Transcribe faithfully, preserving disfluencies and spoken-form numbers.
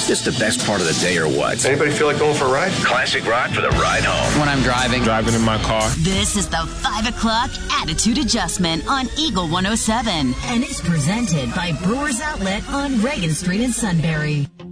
This the best part of the day or what? Anybody feel like going for a ride? Classic rock for the ride home. When I'm driving. Driving in my car. This is the five o'clock Attitude Adjustment on Eagle one oh seven. And it's presented by Brewers Outlet on Reagan Street in Sunbury.